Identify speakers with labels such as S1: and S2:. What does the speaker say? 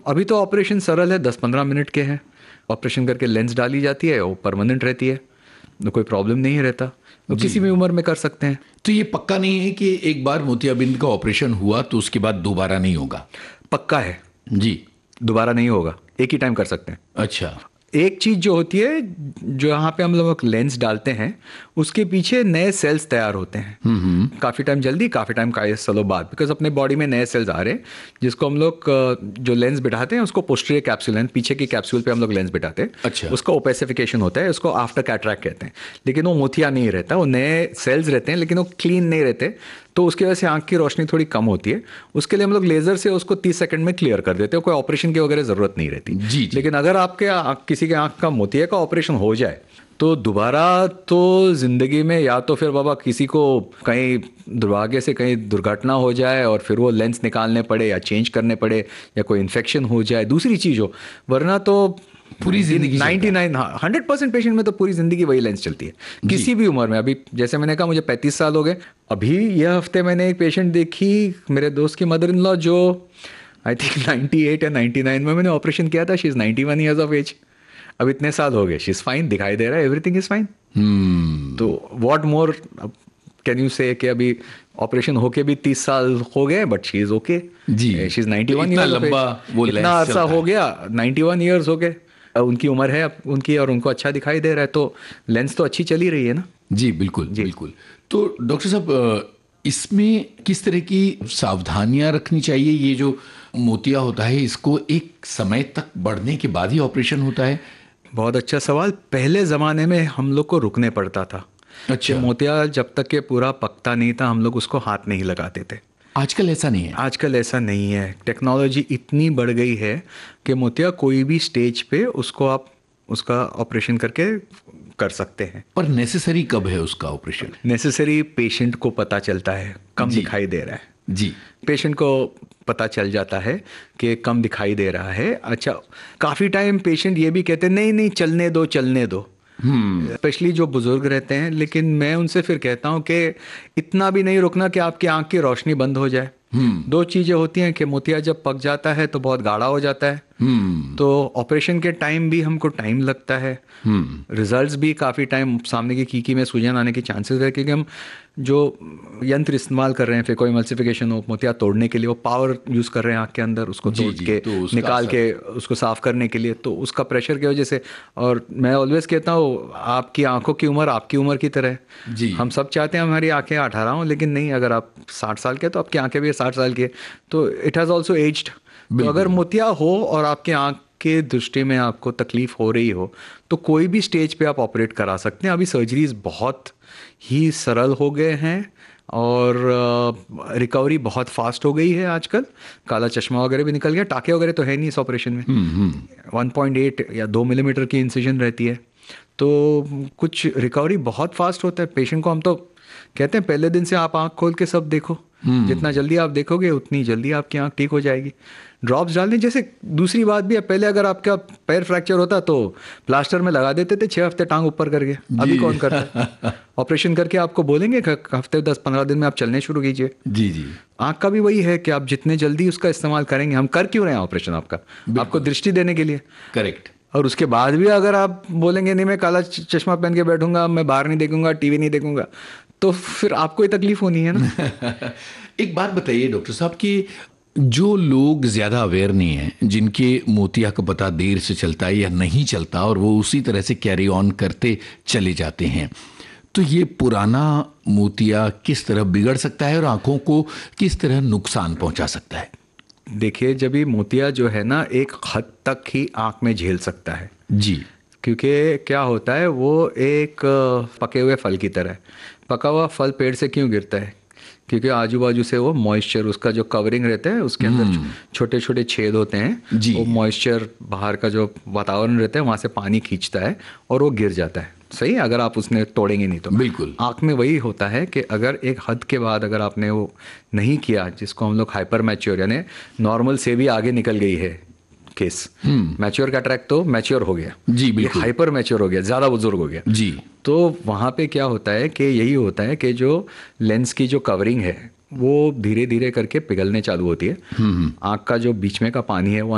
S1: अभी तो ऑपरेशन सरल है, 10-15 मिनट के हैं। ऑपरेशन करके लेंस डाली जाती है, वो परमानेंट रहती है, तो कोई प्रॉब्लम नहीं रहता, तो
S2: जी।
S1: किसी भी उम्र में कर सकते हैं।
S2: तो ये पक्का नहीं है कि एक बार मोतियाबिंद का ऑपरेशन हुआ तो उसके बाद दोबारा नहीं होगा?
S1: पक्का है,
S2: जी।
S1: दोबारा नहीं होगा, एक ही टाइम कर सकते हैं।
S2: अच्छा।
S1: एक चीज़ जो होती है, जो यहाँ पे हम लोग लेंस डालते हैं, उसके पीछे नए सेल्स तैयार होते हैं काफ़ी टाइम जल्दी, काफ़ी टाइम का सालों बाद, बिकॉज अपने बॉडी में नए सेल्स आ रहे हैं, जिसको हम लोग जो लेंस बिठाते हैं उसको पोस्टीरियर कैप्सूल है, पीछे की कैप्सूल पे हम लोग लेंस बिठाते हैं।
S2: अच्छा।
S1: उसका ओपेसिफिकेशन होता है, उसको आफ्टर कैटरैक्ट कहते हैं। लेकिन वो मोतिया नहीं रहता, वो नए सेल्स रहते हैं, लेकिन वो क्लीन नहीं रहते, तो उसकी वजह से आंख की रोशनी थोड़ी कम होती है। उसके लिए हम लोग लेज़र से उसको 30 सेकंड में क्लियर कर देते हैं, कोई ऑपरेशन की वगैरह ज़रूरत नहीं रहती।
S2: जी।
S1: लेकिन अगर आपके किसी के आंख का मोतिया का ऑपरेशन हो जाए तो दोबारा तो ज़िंदगी में, या तो फिर बाबा किसी को कहीं दुर्भाग्य से कहीं दुर्घटना हो जाए और फिर वो लेंस निकालने पड़े या चेंज करने पड़े, या कोई इन्फेक्शन हो जाए, दूसरी चीज़ हो, वरना तो
S2: पूरी जिंदगी
S1: 100% पेशेंट में तो पूरी ज़िंदगी वही लेंस चलती है, किसी भी उम्र में। अभी जैसे मैंने कहा, मुझे 35 साल हो गए। अभी यह हफ्ते मैंने एक पेशेंट देखी, मेरे दोस्त की मदर इन लॉ, जो आई थिंक 98 या 99 में मैंने ऑपरेशन किया था। She is 91 years of as. अब इतने साल हो गए, शी इज़ फाइन, दिखाई दे रहा है, एवरीथिंग इज़ फाइन। तो व्हाट मोर कैन यू से कि अभी ऑपरेशन होके भी 30 साल हो गए, but she is okay.
S2: Ji.
S1: She is 91
S2: इतना
S1: ईयर्स ऑफ
S2: लंबा वो
S1: एज,
S2: लेंस
S1: इतना अरसा
S2: चलता
S1: हो
S2: है।
S1: गया, 91 ईयर्स हो गए, उनकी उम्र है अब उनकी, और उनको अच्छा दिखाई दे रहा है, तो लेंस तो अच्छी चली रही है ना।
S2: जी बिल्कुल बिल्कुल। तो डॉक्टर साहब, इसमें किस तरह की सावधानियां रखनी चाहिए? ये जो मोतिया होता है, इसको एक समय तक बढ़ने के बाद ही ऑपरेशन होता है?
S1: बहुत अच्छा सवाल। पहले ज़माने में हम लोग को रुकने पड़ता था।
S2: अच्छा।
S1: कि मोतिया जब तक के पूरा पकता नहीं था, हम लोग उसको हाथ नहीं लगाते थे।
S2: आजकल ऐसा नहीं है।
S1: आजकल ऐसा नहीं है, टेक्नोलॉजी इतनी बढ़ गई है कि मोतिया कोई भी स्टेज पे उसको आप उसका ऑपरेशन करके कर सकते हैं।
S2: पर नेसेसरी कब है उसका ऑपरेशन?
S1: नेसेसरी पेशेंट को पता चलता है, कम
S2: जी।
S1: दिखाई दे रहा है।
S2: जी।
S1: पेशेंट को पता चल जाता है कि कम दिखाई दे रहा है। अच्छा, काफ़ी टाइम पेशेंट ये भी कहते हैं, नहीं नहीं चलने दो चलने दो, स्पेशली जो बुजुर्ग रहते हैं। लेकिन मैं उनसे फिर कहता हूँ कि इतना भी नहीं रुकना कि आपकी आंख की रोशनी बंद हो जाए। दो चीज़ें होती हैं कि मोतिया जब पक जाता है तो बहुत गाढ़ा हो जाता है, तो ऑपरेशन के टाइम भी हमको टाइम लगता है, रिजल्ट्स भी काफ़ी टाइम, सामने की कीकी में सूजन आने की चांसेस है, क्योंकि हम जो यंत्र इस्तेमाल कर रहे हैं, फिर कोई एमल्सिफिकेशन हो, मोतिया तोड़ने के लिए वो पावर यूज़ कर रहे हैं आँख के अंदर, उसको
S2: जी,
S1: तोड़
S2: जी,
S1: के
S2: तो उसका
S1: निकाल
S2: असर।
S1: के उसको साफ़ करने के लिए, तो उसका प्रेशर की वजह से। और मैं ऑलवेज कहता हूँ, आपकी आंखों की उम्र आपकी उम्र की तरह है।
S2: जी।
S1: हम सब चाहते हैं हमारी आंखें 18 हों, लेकिन नहीं, अगर आप 60 साल के तो आपकी आंखें भी 60 साल की है, तो इट हैज़ ऑल्सो एज्ड। तो अगर मोतिया हो और आपके आंख के दृष्टि में आपको तकलीफ हो रही हो, तो कोई भी स्टेज पे आप ऑपरेट करा सकते हैं। अभी सर्जरीज बहुत ही सरल हो गए हैं और रिकवरी बहुत फास्ट हो गई है आजकल। काला चश्मा वगैरह भी निकल गया, टाके वगैरह तो है नहीं इस ऑपरेशन में। 1.8 या 2 मिलीमीटर की इंसिजन रहती है, तो कुछ रिकवरी बहुत फास्ट होता है। पेशेंट को हम तो कहते हैं पहले दिन से आप आंख खोल के सब देखो, जितना जल्दी आप देखोगे उतनी जल्दी आपकी आंख ठीक हो जाएगी। ड्रॉप्स डालने जैसे दूसरी बात भी है, पहले अगर आपका पैर फ्रैक्चर होता तो प्लास्टर में लगा देते थे 6 हफ्ते टांग ऊपर करके, अभी कौन करता है? ऑपरेशन करके आपको बोलेंगे हफ्ते 10-15 दिन में आप चलने शुरू कीजिए।
S2: जी जी।
S1: आंख का भी वही है कि आप जितने जल्दी उसका इस्तेमाल करेंगे, हम कर क्यों रहे हैं ऑपरेशन आपका, आपको दृष्टि देने के लिए।
S2: करेक्ट।
S1: और उसके बाद भी अगर आप बोलेंगे नहीं मैं काला चश्मा पहन के बैठूंगा, मैं बाहर नहीं देखूंगा, टीवी नहीं देखूंगा, तो फिर आपको ही तकलीफ होनी है ना।
S2: एक बात बताइए डॉक्टर साहब कि जो लोग ज़्यादा अवेयर नहीं हैं, जिनके मोतिया का पता देर से चलता है या नहीं चलता और वो उसी तरह से कैरी ऑन करते चले जाते हैं, तो ये पुराना मोतिया किस तरह बिगड़ सकता है और आंखों को किस तरह नुकसान पहुंचा सकता है?
S1: देखिए, जब ये मोतिया जो है ना, एक हद तक ही आंख में झेल सकता है
S2: जी।
S1: क्योंकि क्या होता है, वो एक पके हुए फल की तरह है। पका हुआ फल पेड़ से क्यों गिरता है? क्योंकि आजू बाजू से वो मॉइस्चर, उसका जो कवरिंग रहता है उसके अंदर छोटे छोटे छेद होते हैं
S2: जी।
S1: वो मॉइस्चर, बाहर का जो वातावरण रहता है वहाँ से पानी खींचता है और वो गिर जाता है। सही है, अगर आप उसने तोड़ेंगे नहीं तो।
S2: बिल्कुल।
S1: आँख में वही होता है कि अगर एक हद के बाद अगर आपने वो नहीं किया, जिसको हम लोग हाइपर मैच्योर, यानी नॉर्मल से भी आगे निकल गई है केस, मैच्योर कैटरैक्ट तो मैच्योर हो गया
S2: जी बिल्कुल,
S1: हाइपर मैच्योर हो गया, ज़्यादा बुजुर्ग हो गया
S2: जी।
S1: तो वहाँ पे क्या होता है कि यही होता है कि जो लेंस की जो कवरिंग है वो धीरे धीरे करके पिघलने चालू होती है। आँख का जो बीच में का पानी है वो